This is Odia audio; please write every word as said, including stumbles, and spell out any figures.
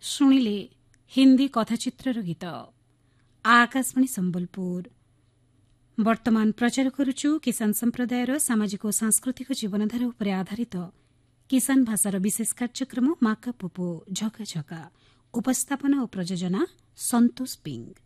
ଶୁଣିଲେ ହିନ୍ଦୀ କଥାଚିତ୍ରର ଗୀତ। ଆକାଶବାଣୀ ସମ୍ବଲପୁର। ବର୍ତ୍ତମାନ ପ୍ରଚାର କରୁଛୁ କିଷାନ ସମ୍ପ୍ରଦାୟର ସାମାଜିକ ଓ ସାଂସ୍କୃତିକ ଜୀବନଧାରା ଉପରେ ଆଧାରିତ କିଷାନ ଭାଷାର ବିଶେଷ କାର୍ଯ୍ୟକ୍ରମ ମାକା ପୁପୁ ଝକା ଝକା। ଉପସ୍ଥାପନା ଓ ପ୍ରଯୋଜନା ସନ୍ତୋଷ ପିଙ୍ଗ।